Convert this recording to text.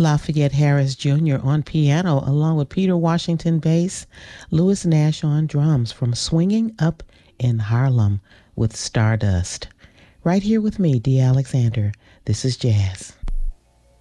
Lafayette Harris Jr. on piano, along with Peter Washington bass, Louis Nash on drums from Swinging Up in Harlem with Stardust. Right here with me, Dee Alexander. This is Jazz.